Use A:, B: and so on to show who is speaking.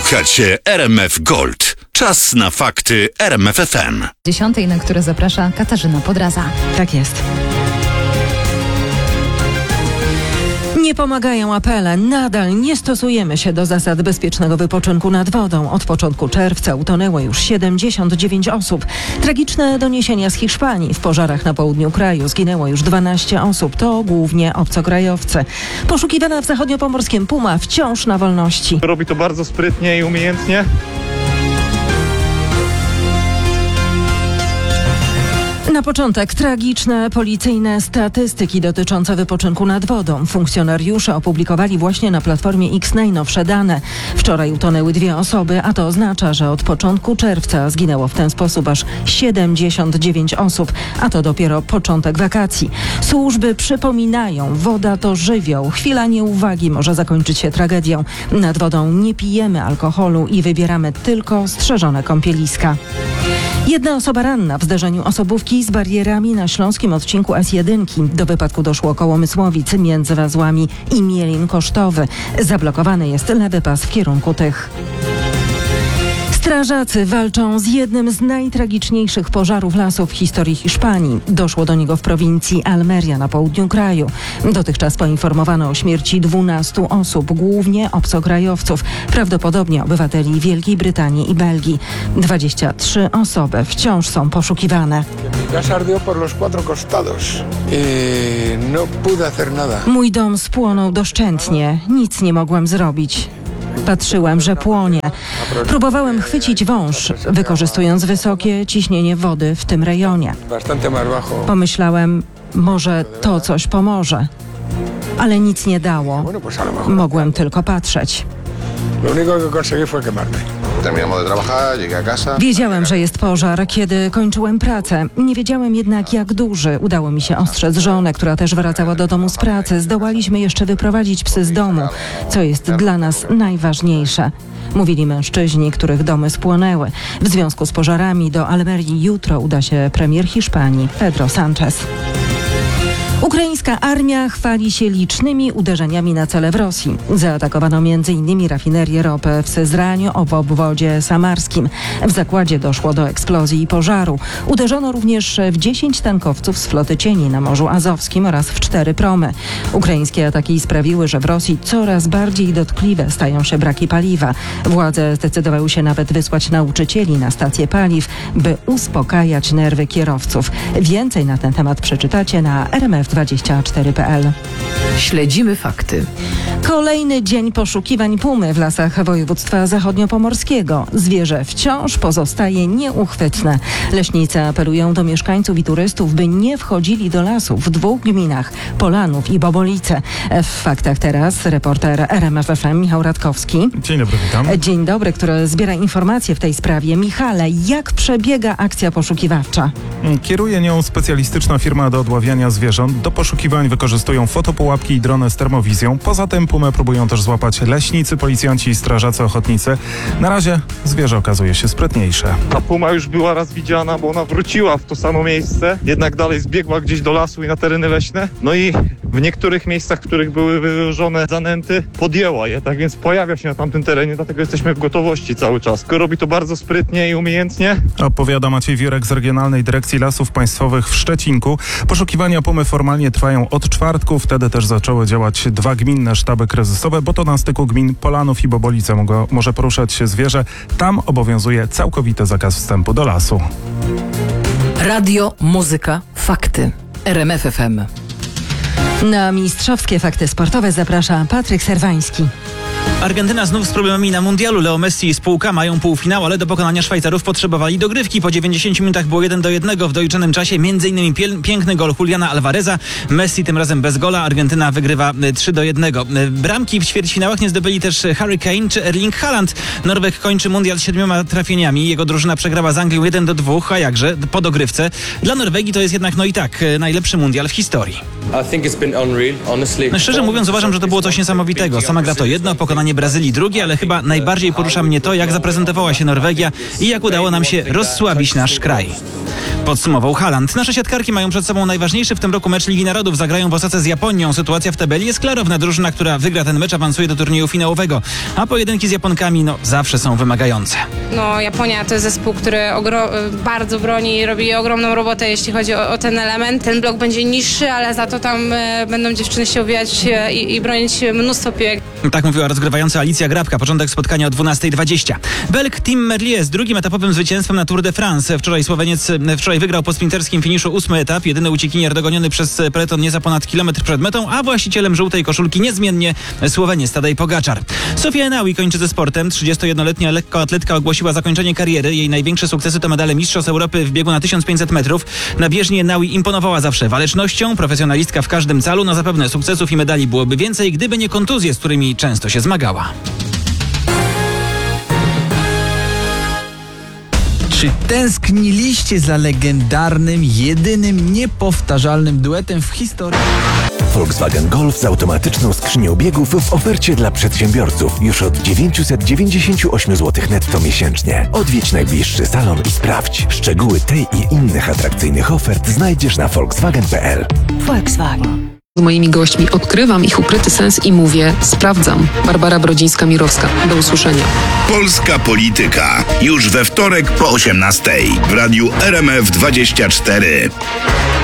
A: Słuchacie RMF Gold. Czas na fakty RMF FM.
B: 10, na które zaprasza Katarzyna Podraza.
C: Tak jest. Nie pomagają apele. Nadal nie stosujemy się do zasad bezpiecznego wypoczynku nad wodą. Od początku czerwca utonęło już 79 osób. Tragiczne doniesienia z Hiszpanii. W pożarach na południu kraju zginęło już 12 osób. To głównie obcokrajowcy. Poszukiwana w zachodniopomorskim Puma wciąż na wolności.
D: Robi to bardzo sprytnie i umiejętnie.
C: Na początek tragiczne policyjne statystyki dotyczące wypoczynku nad wodą. Funkcjonariusze opublikowali właśnie na platformie X najnowsze dane. Wczoraj utonęły 2 osoby, a to oznacza, że od początku czerwca zginęło w ten sposób aż 79 osób, a to dopiero początek wakacji. Służby przypominają, woda to żywioł. Chwila nieuwagi może zakończyć się tragedią. Nad wodą nie pijemy alkoholu i wybieramy tylko strzeżone kąpieliska. Jedna osoba ranna w zderzeniu osobówki z barierami na śląskim odcinku S1. Do wypadku doszło koło Mysłowic między Wazłami i Mielin Kosztowy. Zablokowany jest lewy pas w kierunku tych. Strażacy walczą z jednym z najtragiczniejszych pożarów lasów w historii Hiszpanii. Doszło do niego w prowincji Almeria na południu kraju. Dotychczas poinformowano o śmierci 12 osób, głównie obcokrajowców, prawdopodobnie obywateli Wielkiej Brytanii i Belgii. 23 osoby wciąż są poszukiwane. Mój dom spłonął doszczętnie. Nic nie mogłem zrobić. Patrzyłem, że płonie. Próbowałem chwycić wąż, wykorzystując wysokie ciśnienie wody w tym rejonie. Pomyślałem, może to coś pomoże. Ale nic nie dało. Mogłem tylko patrzeć. Wiedziałem, że jest pożar, kiedy kończyłem pracę. Nie wiedziałem jednak, jak duży. Udało mi się ostrzec żonę, która też wracała do domu z pracy. Zdołaliśmy jeszcze wyprowadzić psy z domu, co jest dla nas najważniejsze. Mówili mężczyźni, których domy spłonęły. W związku z pożarami do Almerii jutro uda się premier Hiszpanii, Pedro Sánchez. Ukraińska armia chwali się licznymi uderzeniami na cele w Rosji. Zaatakowano m.in. rafinerię ropy w Syzraniu w obwodzie samarskim. W zakładzie doszło do eksplozji i pożaru. Uderzono również w 10 tankowców z floty cieni na Morzu Azowskim oraz w 4 promy. Ukraińskie ataki sprawiły, że w Rosji coraz bardziej dotkliwe stają się braki paliwa. Władze zdecydowały się nawet wysłać nauczycieli na stacje paliw, by uspokajać nerwy kierowców. Więcej na ten temat przeczytacie na rmf24.pl.
E: Śledzimy fakty.
C: Kolejny dzień poszukiwań pumy w lasach województwa zachodniopomorskiego. Zwierzę wciąż pozostaje nieuchwytne. Leśnicy apelują do mieszkańców i turystów, by nie wchodzili do lasów w 2 gminach, Polanów i Bobolice. W faktach teraz reporter RMF FM Michał Radkowski.
F: Dzień dobry, witam.
C: Dzień dobry, który zbiera informacje w tej sprawie. Michale, jak przebiega akcja poszukiwawcza?
F: Kieruje nią specjalistyczna firma do odławiania zwierząt. Do poszukiwań wykorzystują fotopułapki i drony z termowizją. Poza tym pumę próbują też złapać leśnicy, policjanci i strażacy ochotnicy. Na razie zwierzę okazuje się sprytniejsze.
D: Ta puma już była raz widziana, bo ona wróciła w to samo miejsce, jednak dalej zbiegła gdzieś do lasu i na tereny leśne. No i w niektórych miejscach, w których były wyłożone zanęty, podjęła je, tak więc pojawia się na tamtym terenie, dlatego jesteśmy w gotowości cały czas. Robi to bardzo sprytnie i umiejętnie.
F: Opowiada Maciej Wirek z Regionalnej Dyrekcji Lasów Państwowych w Szczecinku. Poszukiwania pumy formalnie trwają od czwartku. Wtedy też zaczęły działać 2 gminne sztaby kryzysowe, bo to na styku gmin Polanów i Bobolice może poruszać się zwierzę. Tam obowiązuje całkowity zakaz wstępu do lasu.
E: Radio, muzyka, fakty. RMF FM.
C: Na mistrzowskie fakty sportowe zaprasza Patryk Serwański.
G: Argentyna znów z problemami na mundialu. Leo Messi i spółka mają półfinał, ale do pokonania Szwajcarów potrzebowali dogrywki. Po 90 minutach było 1-1 w doliczonym czasie. M.in. piękny gol Juliana Alvareza. Messi tym razem bez gola. Argentyna wygrywa 3-1. Bramki w ćwierćfinałach nie zdobyli też Harry Kane czy Erling Haaland. Norweg kończy mundial z 7 trafieniami. Jego drużyna przegrała z Anglią 1-2, a jakże po dogrywce. Dla Norwegii to jest jednak najlepszy mundial w historii.
H: Szczerze mówiąc, uważam, że to było coś niesamowitego. Sama gra to jedno, pokonanie
G: pokonanie Brazylii drugie, ale chyba najbardziej porusza mnie to, jak zaprezentowała się Norwegia i jak udało nam się rozsłabić nasz kraj. Podsumował Haaland. Nasze siatkarki mają przed sobą najważniejszy w tym roku mecz Ligi Narodów. Zagrają w Osace z Japonią. Sytuacja w tabeli jest klarowna. Drużyna, która wygra ten mecz, awansuje do turnieju finałowego. A pojedynki z Japonkami, zawsze są wymagające.
H: Japonia to jest zespół, który bardzo broni i robi ogromną robotę, jeśli chodzi o ten element. Ten blok będzie niższy, ale za to tam będą dziewczyny się uwijać i bronić mnóstwo piłek.
G: Tak mówiła rozgrywająca Alicja Grabka. Początek spotkania o 12:20. Belg Tim Merlier z drugim etapowym zwycięstwem na Tour de France. Wczoraj wygrał po sprinterskim finiszu 8. etap. Jedyny uciekinier dogoniony przez peleton nieco ponad kilometr przed metą, a właścicielem żółtej koszulki niezmiennie Słoweniec Tadej Pogaczar. Sofia Enaui kończy ze sportem. 31-letnia lekkoatletka ogłosiła zakończenie kariery. Jej największe sukcesy to medale Mistrzostw Europy w biegu na 1500 metrów. Na bieżni Enaui imponowała zawsze walecznością. Profesjonalistka w każdym calu. Zapewne sukcesów i medali byłoby więcej, gdyby nie kontuzje, z którymi często się zmagała.
I: Czy tęskniliście za legendarnym, jedynym, niepowtarzalnym duetem w historii?
J: Volkswagen Golf z automatyczną skrzynią biegów w ofercie dla przedsiębiorców już od 998 zł netto miesięcznie. Odwiedź najbliższy salon i sprawdź. Szczegóły tej i innych atrakcyjnych ofert znajdziesz na volkswagen.pl.
K: Volkswagen. Z moimi gośćmi odkrywam ich ukryty sens i mówię: sprawdzam. Barbara Brodzińska-Mirowska. Do usłyszenia.
A: Polska Polityka. Już we wtorek po 18:00 w radiu RMF 24.